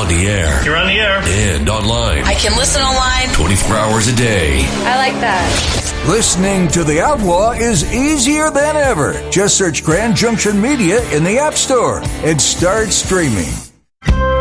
on the air. You're on the air. And online. I can listen online 24 hours a day. I like that. Listening to The Outlaw is easier than ever. Just search Grand Junction Media in the App Store and start streaming.